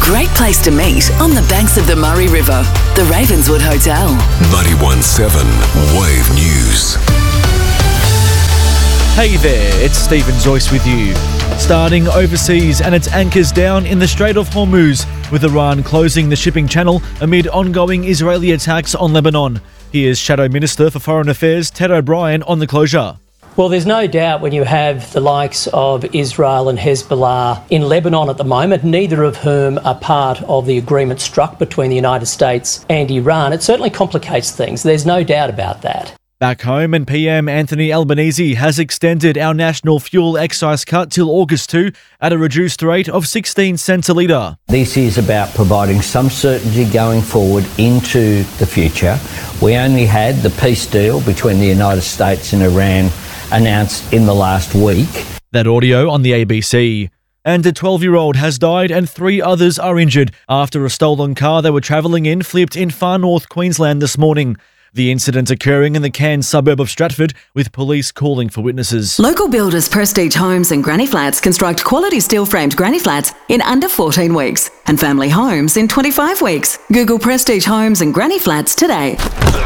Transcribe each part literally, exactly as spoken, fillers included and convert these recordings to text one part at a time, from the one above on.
great place to meet on the banks of the Murray River. The Ravenswood Hotel. ninety-one point seven Wave News. Hey there, it's Stephen Joyce with you. Starting overseas and its anchors down in the Strait of Hormuz, with Iran closing the shipping channel amid ongoing Israeli attacks on Lebanon. Here's Shadow Minister for Foreign Affairs Ted O'Brien on the closure. Well, there's no doubt when you have the likes of Israel and Hezbollah in Lebanon at the moment, neither of whom are part of the agreement struck between the United States and Iran, it certainly complicates things. There's no doubt about that. Back home, and P M Anthony Albanese has extended our national fuel excise cut till August second at a reduced rate of sixteen cents a litre. This is about providing some certainty going forward into the future. We only had the peace deal between the United States and Iran announced in the last week. That audio on the A B C. And a twelve-year-old has died and three others are injured after a stolen car they were travelling in flipped in far north Queensland this morning. The incident occurring in the Cairns suburb of Stratford, with police calling for witnesses. Local builders Prestige Homes and Granny Flats construct quality steel-framed granny flats in under fourteen weeks and family homes in twenty-five weeks. Google Prestige Homes and Granny Flats today.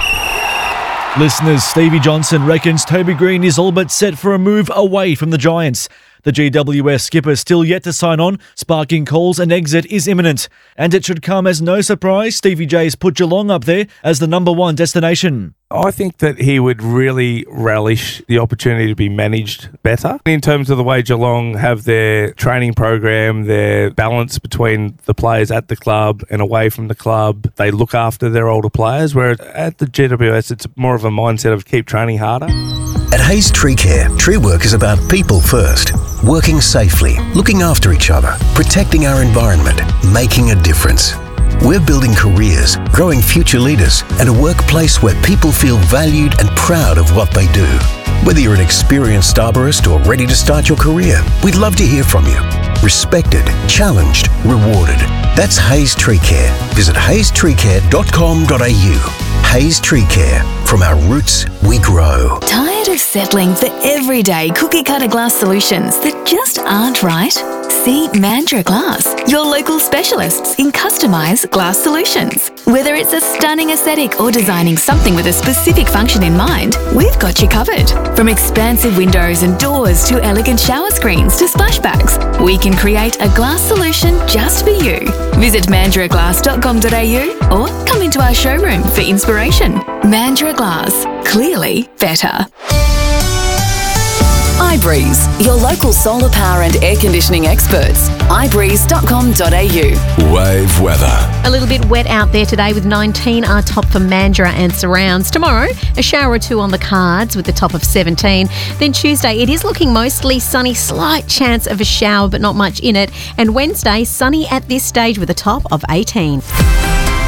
Listeners, Stevie Johnson reckons Toby Green is all but set for a move away from the Giants. The G W S skipper still yet to sign on, sparking calls an exit is imminent. And it should come as no surprise Stevie J's put Geelong up there as the number one destination. I think that he would really relish the opportunity to be managed better. In terms of the way Geelong have their training program, their balance between the players at the club and away from the club, they look after their older players, whereas at the G W S it's more of a mindset of keep training harder. At Hayes Tree Care, tree work is about people first. Working safely, looking after each other, protecting our environment, making a difference. We're building careers, growing future leaders, and a workplace where people feel valued and proud of what they do. Whether you're an experienced arborist or ready to start your career, we'd love to hear from you. Respected, challenged, rewarded. That's Hayes Tree Care. Visit hayes tree care dot com dot a u. Hayes Tree Care. From our roots, we grow. Tired of settling for everyday cookie-cutter glass solutions that just aren't right? See Mandurah Glass, your local specialists in customised glass solutions. Whether it's a stunning aesthetic or designing something with a specific function in mind, we've got you covered. From expansive windows and doors to elegant shower screens to splashbacks, we can create a glass solution just for you. Visit mandurah glass dot com dot a u or come into our showroom for inspiration. Mandurah Glass, clearly better. iBreeze, your local solar power and air conditioning experts. i breeze dot com dot a u. Wave weather. A little bit wet out there today with nineteen our top for Mandurah and surrounds. Tomorrow, a shower or two on the cards with the top of seventeen. Then Tuesday, it is looking mostly sunny, slight chance of a shower but not much in it. And Wednesday, sunny at this stage with a top of eighteen.